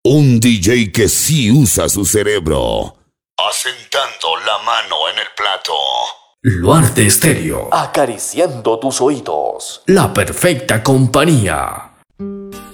Un DJ que sí usa su cerebro. Asentando la mano en el plato. Luarte Estéreo. Acariciando tus oídos. La perfecta compañía.